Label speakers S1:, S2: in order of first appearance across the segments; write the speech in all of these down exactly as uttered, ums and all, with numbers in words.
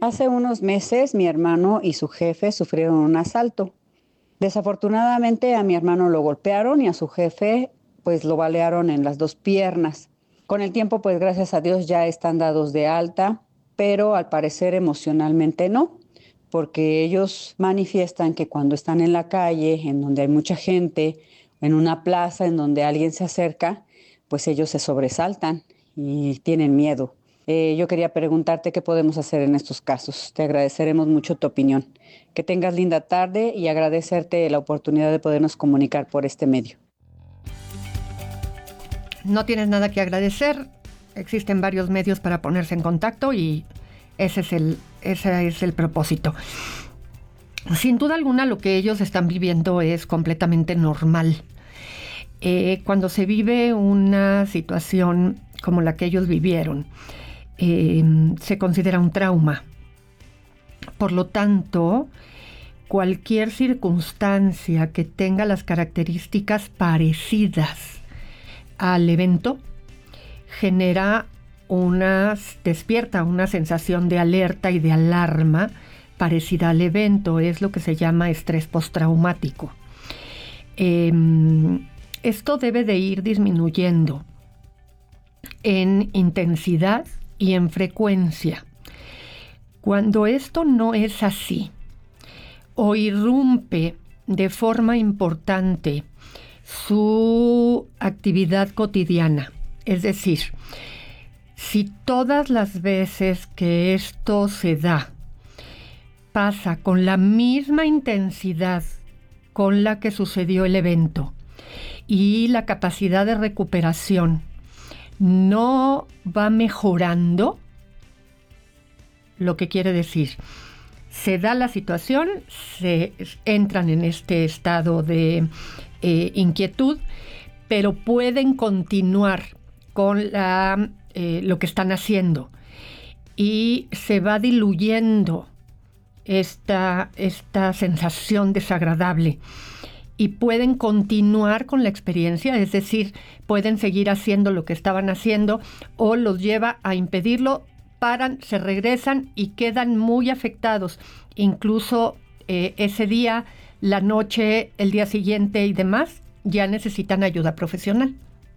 S1: Hace unos meses mi hermano y su jefe sufrieron un asalto. Desafortunadamente a mi hermano lo golpearon y a su jefe pues lo balearon en las dos piernas. Con el tiempo pues gracias a Dios ya están dados de alta, pero al parecer emocionalmente no, porque ellos manifiestan que cuando están en la calle, en donde hay mucha gente, en una plaza en donde alguien se acerca, pues ellos se sobresaltan y tienen miedo. Eh, yo quería preguntarte qué podemos hacer en estos casos. Te agradeceremos mucho tu opinión. Que tengas linda tarde y agradecerte la oportunidad de podernos comunicar por este medio.
S2: No tienes nada que agradecer. Existen varios medios para ponerse en contacto y ese es el, ese es el propósito. Sin duda alguna, lo que ellos están viviendo es completamente normal. Eh, cuando se vive una situación como la que ellos vivieron, eh, se considera un trauma. Por lo tanto, cualquier circunstancia que tenga las características parecidas al evento genera unas, despierta una sensación de alerta y de alarma parecida al evento. Es lo que se llama estrés postraumático. Eh, esto debe de ir disminuyendo en intensidad y en frecuencia. Cuando esto no es así o irrumpe de forma importante su actividad cotidiana, es decir, si todas las veces que esto se da pasa con la misma intensidad con la que sucedió el evento y la capacidad de recuperación no va mejorando, lo que quiere decir, se da la situación, se entran en este estado de eh, inquietud, pero pueden continuar con la, eh, lo que están haciendo y se va diluyendo esta, esta sensación desagradable y pueden continuar con la experiencia, es decir, pueden seguir haciendo lo que estaban haciendo o los lleva a impedirlo, paran, se regresan y quedan muy afectados. Incluso eh, ese día, la noche, el día siguiente y demás, ya necesitan ayuda profesional.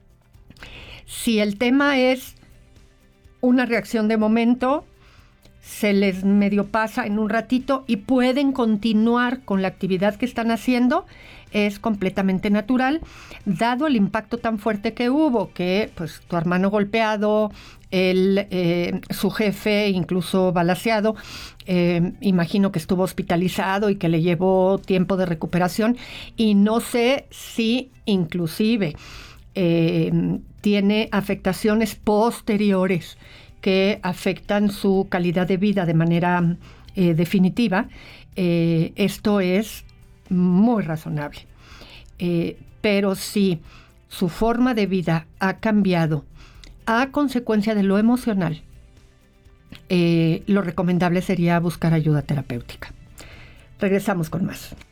S2: Si el tema es una reacción de momento, se les medio pasa en un ratito y pueden continuar con la actividad que están haciendo, es completamente natural, dado el impacto tan fuerte que hubo, que pues tu hermano golpeado, el, eh, su jefe incluso balaceado, eh, imagino que estuvo hospitalizado y que le llevó tiempo de recuperación, y no sé si inclusive eh, tiene afectaciones posteriores que afectan su calidad de vida de manera eh, definitiva. Eh, esto es muy razonable. Eh, pero si su forma de vida ha cambiado a consecuencia de lo emocional, eh, lo recomendable sería buscar ayuda terapéutica. Regresamos con más.